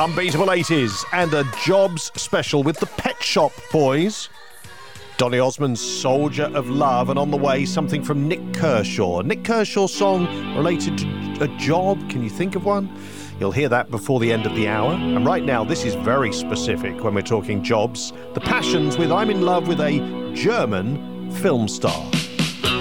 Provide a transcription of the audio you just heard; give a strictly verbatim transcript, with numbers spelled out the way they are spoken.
Unbeatable eighties and a Jobs special with the Pet Shop Boys. Donny Osmond's Soldier of Love, and on the way, something from Nick Kershaw. Nick Kershaw's song related to a job. Can you think of one? You'll hear that before the end of the hour. And right now, this is very specific when we're talking jobs. The Passions with I'm in Love with a German film star.